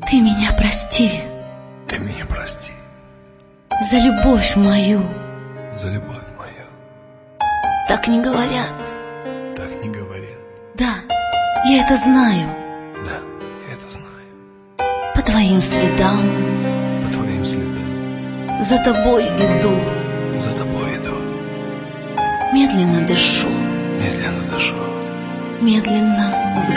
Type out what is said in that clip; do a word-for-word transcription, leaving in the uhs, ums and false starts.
Ты меня прости. Ты меня прости. За любовь мою. За любовь мою. Так не говорят. Так не говорят. Да, я это знаю. Да, я это знаю. По твоим следам. По твоим следам. За тобой иду. За тобой иду. Медленно дышу. Медленно дышу. Медленно взгляд.